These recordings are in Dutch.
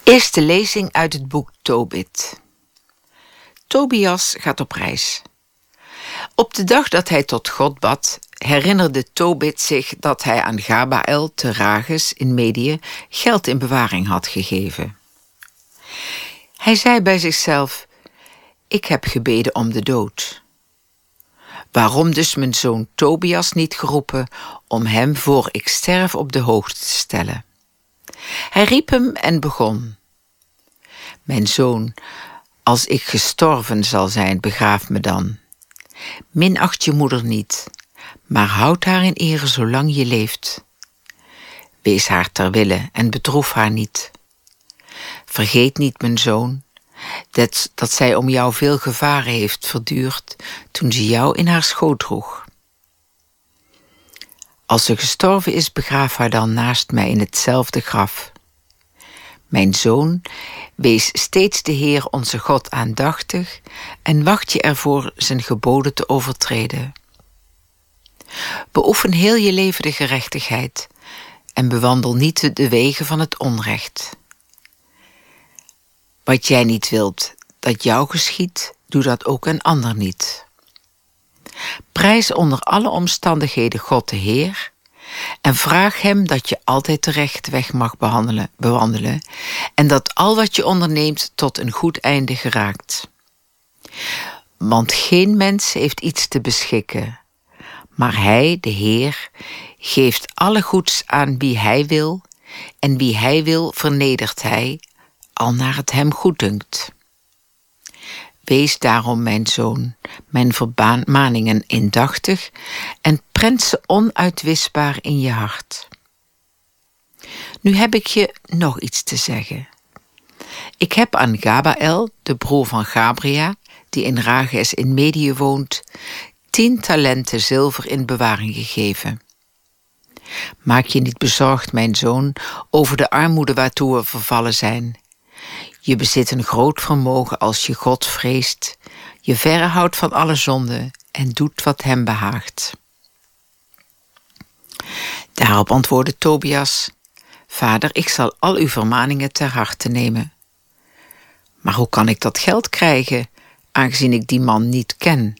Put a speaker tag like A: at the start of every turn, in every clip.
A: Eerste lezing uit het boek Tobit. Tobias gaat op reis. Op de dag dat hij tot God bad, herinnerde Tobit zich dat hij aan Gabaël te Rages in Medië geld in bewaring had gegeven. Hij zei bij zichzelf: ik heb gebeden om de dood. Waarom dus mijn zoon Tobias niet geroepen om hem voor ik sterf op de hoogte te stellen? Hij riep hem en begon: mijn zoon, als ik gestorven zal zijn, begraaf me dan. Minacht je moeder niet, maar houd haar in ere zolang je leeft. Wees haar ter wille en bedroef haar niet. Vergeet niet, mijn zoon, dat zij om jou veel gevaren heeft verduurd toen ze jou in haar schoot droeg. Als ze gestorven is, begraaf haar dan naast mij in hetzelfde graf. Mijn zoon, wees steeds de Heer onze God aandachtig en wacht je ervoor zijn geboden te overtreden. Beoefen heel je leven de gerechtigheid en bewandel niet de wegen van het onrecht. Wat jij niet wilt dat jou geschiedt, doe dat ook een ander niet. Prijs onder alle omstandigheden God de Heer en vraag hem dat je altijd de rechte weg mag bewandelen en dat al wat je onderneemt tot een goed einde geraakt. Want geen mens heeft iets te beschikken, maar hij, de Heer, geeft alle goeds aan wie hij wil en wie hij wil vernedert hij, al naar het hem goeddunkt. Wees daarom, mijn zoon, mijn vermaningen indachtig en prent ze onuitwisbaar in je hart. Nu heb ik je nog iets te zeggen. Ik heb aan Gabaël, de broer van Gabria, die in Rages in Medië woont, 10 talenten zilver in bewaring gegeven. Maak je niet bezorgd, mijn zoon, over de armoede waartoe we vervallen zijn. Je bezit een groot vermogen als je God vreest, je verre houdt van alle zonde en doet wat hem behaagt. Daarop antwoordde Tobias: Vader, ik zal al uw vermaningen ter harte nemen. Maar hoe kan ik dat geld krijgen, aangezien ik die man niet ken?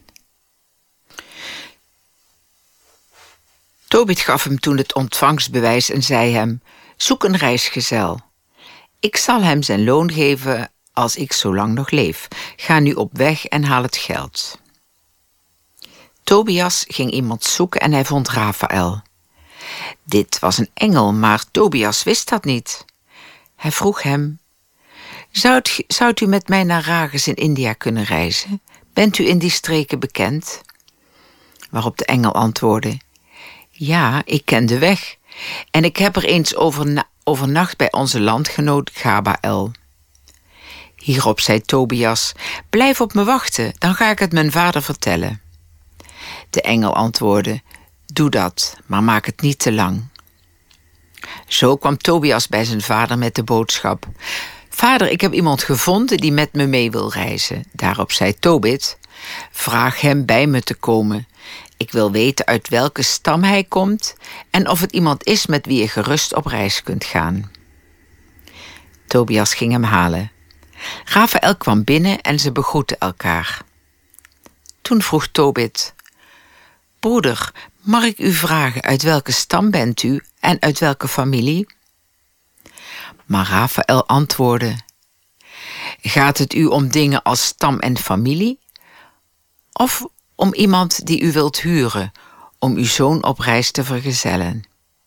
A: Tobit gaf hem toen het ontvangstbewijs en zei hem: zoek een reisgezel. Ik zal hem zijn loon geven als ik zolang nog leef. Ga nu op weg en haal het geld. Tobias ging iemand zoeken en hij vond Rafaël. Dit was een engel, maar Tobias wist dat niet. Hij vroeg hem: Zou u met mij naar Rages in India kunnen reizen? Bent u in die streken bekend? Waarop de engel antwoordde: ja, ik ken de weg en ik heb er eens overnacht bij onze landgenoot Gabaël. Hierop zei Tobias: blijf op me wachten, dan ga ik het mijn vader vertellen. De engel antwoordde: doe dat, maar maak het niet te lang. Zo kwam Tobias bij zijn vader met de boodschap: vader, ik heb iemand gevonden die met me mee wil reizen. Daarop zei Tobit: vraag hem bij me te komen. Ik wil weten uit welke stam hij komt en of het iemand is met wie je gerust op reis kunt gaan. Tobias ging hem halen. Rafaël kwam binnen en ze begroetten elkaar. Toen vroeg Tobit: broeder, mag ik u vragen uit welke stam bent u en uit welke familie? Maar Rafaël antwoordde: gaat het u om dingen als stam en familie? Of om iemand die u wilt huren, om uw zoon op reis te vergezellen?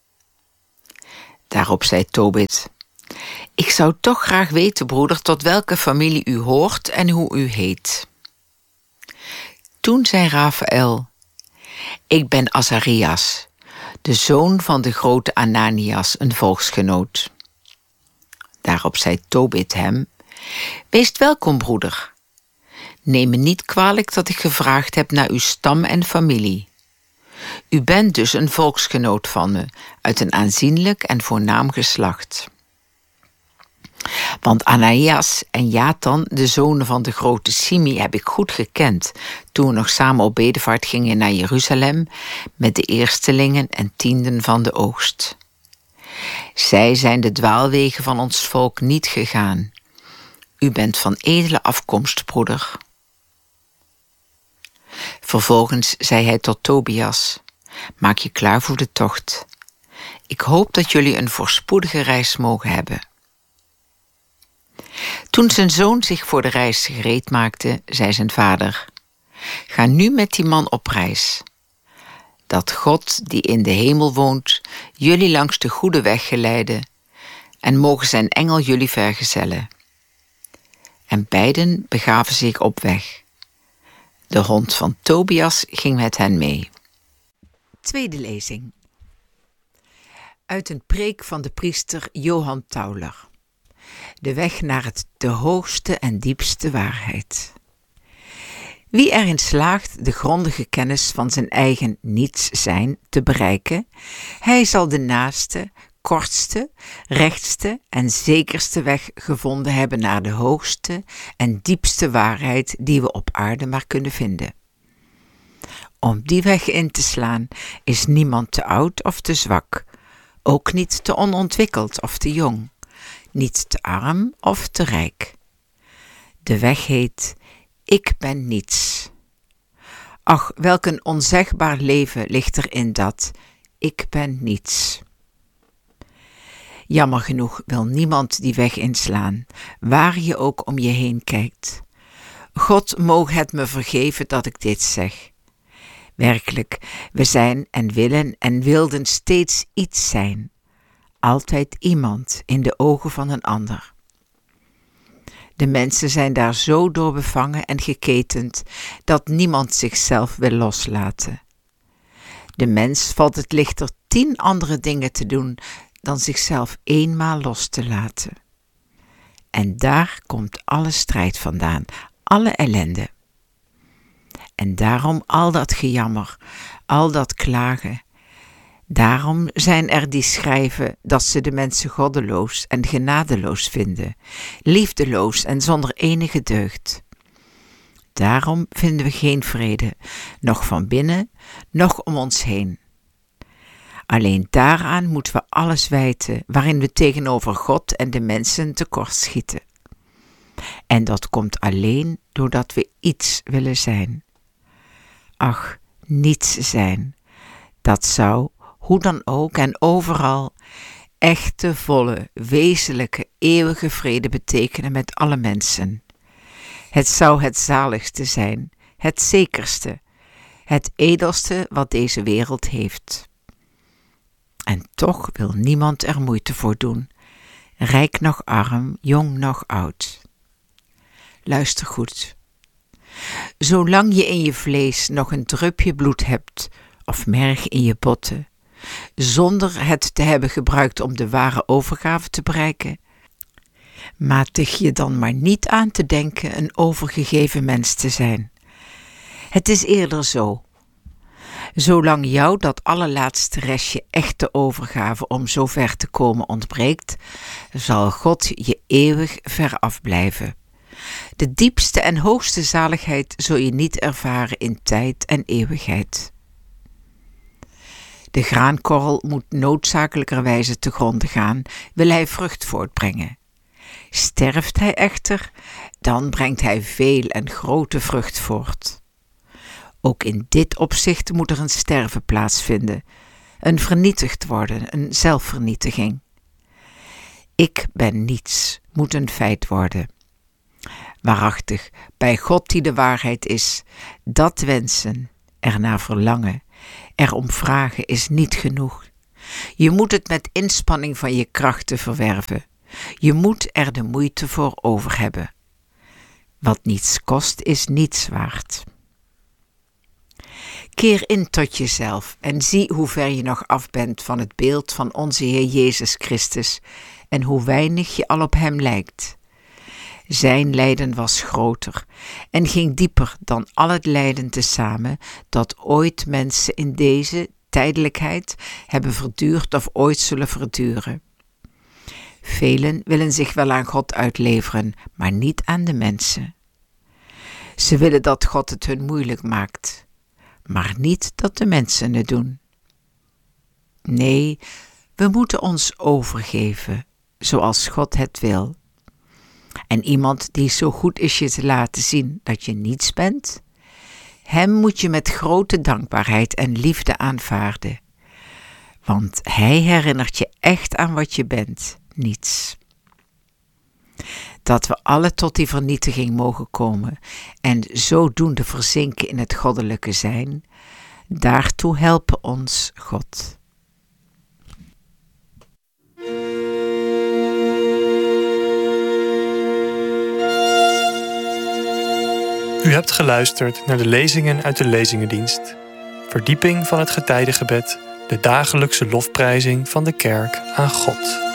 A: Daarop zei Tobit: ik zou toch graag weten, broeder, tot welke familie u hoort en hoe u heet. Toen zei Rafaël: ik ben Azarias, de zoon van de grote Ananias, een volksgenoot. Daarop zei Tobit hem: wees welkom, broeder. Neem me niet kwalijk dat ik gevraagd heb naar uw stam en familie. U bent dus een volksgenoot van me, uit een aanzienlijk en voornaam geslacht. Want Ananias en Jatan, de zonen van de grote Simi, heb ik goed gekend, toen we nog samen op bedevaart gingen naar Jeruzalem met de eerstelingen en tienden van de oogst. Zij zijn de dwaalwegen van ons volk niet gegaan. U bent van edele afkomst, broeder. Vervolgens zei hij tot Tobias: maak je klaar voor de tocht. Ik hoop dat jullie een voorspoedige reis mogen hebben. Toen zijn zoon zich voor de reis gereed maakte, zei zijn vader: ga nu met die man op reis. Dat God, die in de hemel woont, jullie langs de goede weg geleiden, en mogen zijn engel jullie vergezellen. En beiden begaven zich op weg. De hond van Tobias ging met hen mee. Tweede lezing. Uit een preek van de priester Johan Tauler. De weg naar de hoogste en diepste waarheid. Wie erin slaagt de grondige kennis van zijn eigen niets zijn te bereiken, hij zal de naaste, kortste, rechtste en zekerste weg gevonden hebben naar de hoogste en diepste waarheid die we op aarde maar kunnen vinden. Om die weg in te slaan is niemand te oud of te zwak, ook niet te onontwikkeld of te jong, niet te arm of te rijk. De weg heet: ik ben niets. Ach, welk een onzegbaar leven ligt er in dat ik ben niets. Jammer genoeg wil niemand die weg inslaan, waar je ook om je heen kijkt. God moge het me vergeven dat ik dit zeg. Werkelijk, we zijn en willen en wilden steeds iets zijn. Altijd iemand in de ogen van een ander. De mensen zijn daar zo door bevangen en geketend dat niemand zichzelf wil loslaten. De mens valt het lichter 10 andere dingen te doen dan zichzelf eenmaal los te laten. En daar komt alle strijd vandaan, alle ellende. En daarom al dat gejammer, al dat klagen. Daarom zijn er die schrijven dat ze de mensen goddeloos en genadeloos vinden, liefdeloos en zonder enige deugd. Daarom vinden we geen vrede, noch van binnen, noch om ons heen. Alleen daaraan moeten we alles wijten waarin we tegenover God en de mensen tekortschieten. En dat komt alleen doordat we iets willen zijn. Ach, niets zijn, dat zou, hoe dan ook en overal, echte, volle, wezenlijke, eeuwige vrede betekenen met alle mensen. Het zou het zaligste zijn, het zekerste, het edelste wat deze wereld heeft. En toch wil niemand er moeite voor doen, rijk noch arm, jong noch oud. Luister goed. Zolang je in je vlees nog een drupje bloed hebt, of merg in je botten, zonder het te hebben gebruikt om de ware overgave te bereiken, matig je dan maar niet aan te denken een overgegeven mens te zijn. Het is eerder zo. Zolang jou dat allerlaatste restje echte overgave om zo ver te komen ontbreekt, zal God je eeuwig ver afblijven. De diepste en hoogste zaligheid zul je niet ervaren in tijd en eeuwigheid. De graankorrel moet noodzakelijkerwijze te gronde gaan, wil hij vrucht voortbrengen. Sterft hij echter, dan brengt hij veel en grote vrucht voort. Ook in dit opzicht moet er een sterven plaatsvinden, een vernietigd worden, een zelfvernietiging. Ik ben niets, moet een feit worden. Waarachtig, bij God die de waarheid is, dat wensen, ernaar verlangen, erom vragen is niet genoeg. Je moet het met inspanning van je krachten verwerven. Je moet er de moeite voor over hebben. Wat niets kost, is niets waard. Keer in tot jezelf en zie hoe ver je nog af bent van het beeld van onze Heer Jezus Christus en hoe weinig je al op hem lijkt. Zijn lijden was groter en ging dieper dan al het lijden tezamen dat ooit mensen in deze tijdelijkheid hebben verduurd of ooit zullen verduren. Velen willen zich wel aan God uitleveren, maar niet aan de mensen. Ze willen dat God het hun moeilijk maakt, maar niet dat de mensen het doen. Nee, We moeten ons overgeven, zoals God het wil. En iemand die zo goed is je te laten zien dat je niets bent, hem moet je met grote dankbaarheid en liefde aanvaarden. Want hij herinnert je echt aan wat je bent, niets. Dat we alle tot die vernietiging mogen komen en zodoende verzinken in het goddelijke zijn, daartoe helpen ons God.
B: U hebt geluisterd naar de lezingen uit de Lezingendienst. Verdieping van het getijdengebed, de dagelijkse lofprijzing van de kerk aan God.